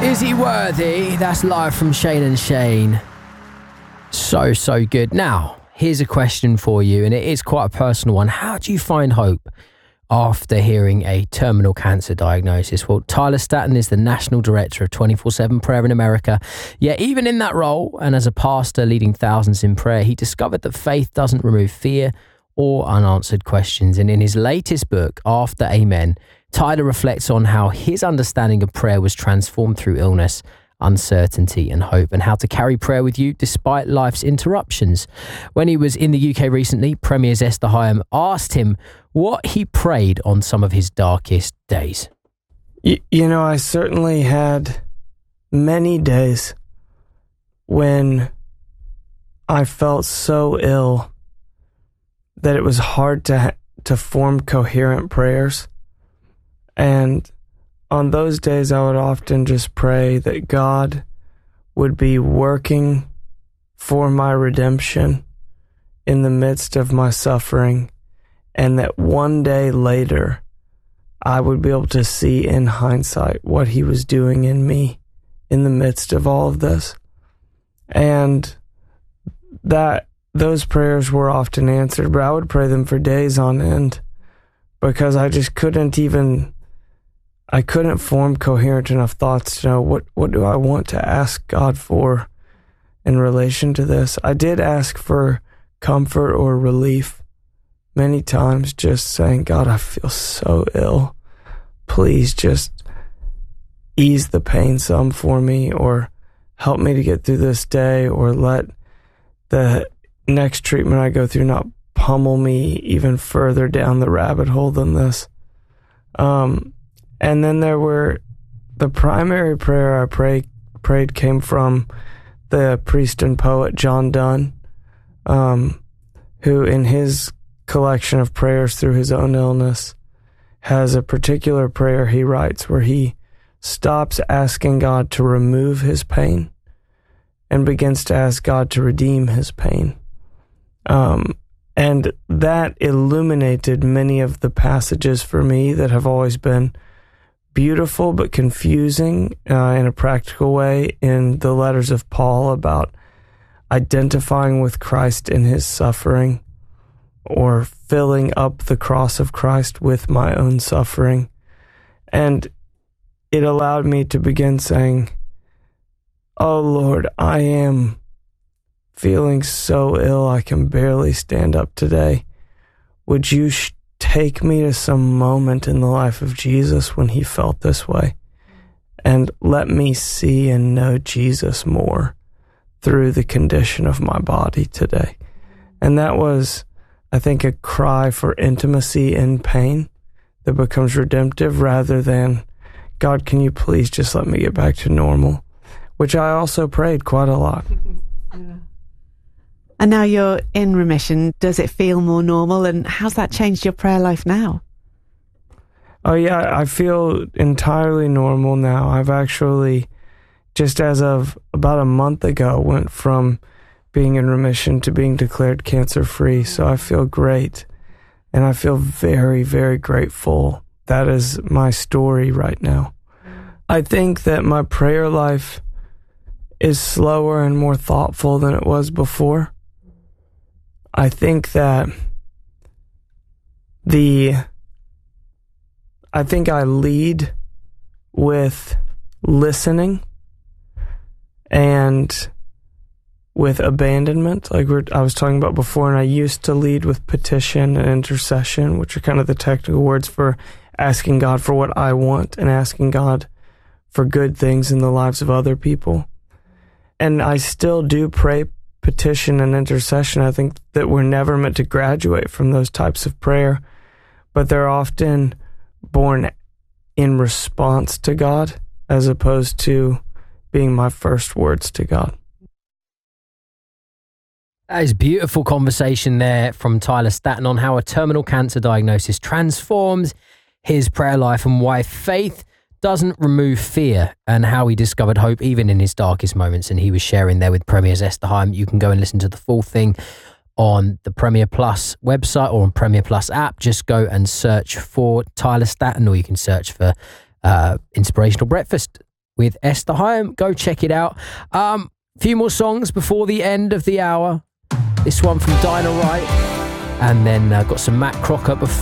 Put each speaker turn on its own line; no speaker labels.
Is he worthy? That's live from Shane and Shane. So good. Now, here's a question for you, and it is quite a personal one. How do you find hope after hearing a terminal cancer diagnosis? Well, Tyler Staton is the National Director of 24/7 Prayer in America. Yet even in that role, and as a pastor leading thousands in prayer, he discovered that faith doesn't remove fear or unanswered questions. And in his latest book, After Amen, Tyler reflects on how his understanding of prayer was transformed through illness, uncertainty and hope, and how to carry prayer with you despite life's interruptions. When he was in the UK recently, Premier's Esther Hyam asked him what he prayed on some of his darkest days.
You know, I certainly had many days when I felt so ill that it was hard to form coherent prayers. And on those days, I would often just pray that God would be working for my redemption in the midst of my suffering, and that one day later, I would be able to see in hindsight what he was doing in me in the midst of all of this. And that those prayers were often answered, but I would pray them for days on end because I just couldn't form coherent enough thoughts to know what do I want to ask God for in relation to this. I did ask for comfort or relief many times, just saying, God, I feel so ill. Please just ease the pain some for me, or help me to get through this day, or let the next treatment I go through not pummel me even further down the rabbit hole than this. And then there were the primary prayer I prayed came from the priest and poet John Donne, who in his collection of prayers through his own illness has a particular prayer he writes where he stops asking God to remove his pain and begins to ask God to redeem his pain. And that illuminated many of the passages for me that have always been beautiful but confusing in a practical way in the letters of Paul about identifying with Christ in his suffering, or filling up the cross of Christ with my own suffering. And it allowed me to begin saying, oh Lord, I am feeling so ill I can barely stand up today. Would you take me to some moment in the life of Jesus when he felt this way, and let me see and know Jesus more through the condition of my body today. And that was, I think, a cry for intimacy in pain that becomes redemptive, rather than, God, can you please just let me get back to normal? Which I also prayed quite a lot.
Yeah. And now you're in remission. Does it feel more normal? And how's that changed your prayer life now?
Oh, yeah, I feel entirely normal now. I've actually, just as of about a month ago, went from being in remission to being declared cancer-free. So I feel great. And I feel very, very grateful. That is my story right now. I think that my prayer life is slower and more thoughtful than it was before. I think that I lead with listening and with abandonment, like I was talking about before, and I used to lead with petition and intercession, which are kind of the technical words for asking God for what I want and asking God for good things in the lives of other people. And I still do pray petition and intercession. I think that we're never meant to graduate from those types of prayer, but they're often born in response to God as opposed to being my first words to God.
That is beautiful conversation there from Tyler Staton on how a terminal cancer diagnosis transforms his prayer life and why faith doesn't remove fear, and how he discovered hope even in his darkest moments. And he was sharing there with Premier's Esther Hyam. You can go and listen to the full thing on the Premier Plus website or on Premier Plus app. Just go and search for Tyler Staton, or you can search for Inspirational Breakfast with Esther Hyam. Go check it out. Few more songs before the end of the hour. This one from Dinah Wright. And then got some Matt Crocker before.